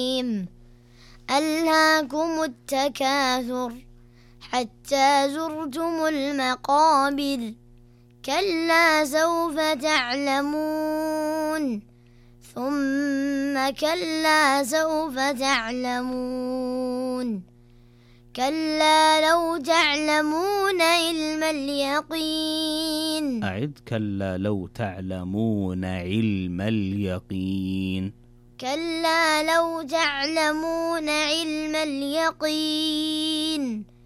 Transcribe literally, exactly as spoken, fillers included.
ألهاكم التكاثر حتى زرتم المقابر كلا سوف تعلمون ثم كلا سوف تعلمون كلا لو تعلمون علم اليقين. أعد. كلا لو تعلمون علم اليقين. كلا لو تعلمون علم اليقين